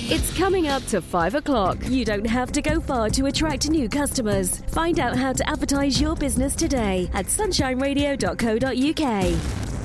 It's coming up to 5 o'clock. You don't have to go far to attract new customers. Find out how to advertise your business today at sunshineradio.co.uk.